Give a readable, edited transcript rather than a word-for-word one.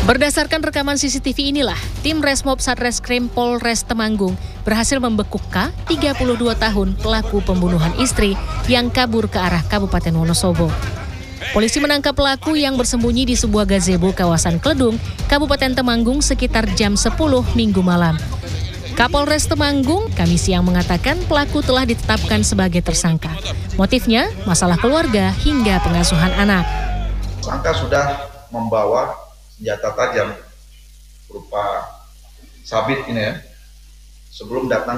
Berdasarkan rekaman CCTV inilah, tim Resmob Satreskrim Polres Temanggung berhasil membekuk K, 32 tahun, pelaku pembunuhan istri yang kabur ke arah Kabupaten Wonosobo. Polisi menangkap pelaku yang bersembunyi di sebuah gazebo kawasan Kledung, Kabupaten Temanggung sekitar jam 10 Minggu malam. Kapolres Temanggung Kamis siang mengatakan pelaku telah ditetapkan sebagai tersangka. Motifnya, masalah keluarga hingga pengasuhan anak. Tersangka sudah membawa senjata tajam berupa sabit ini ya, sebelum datang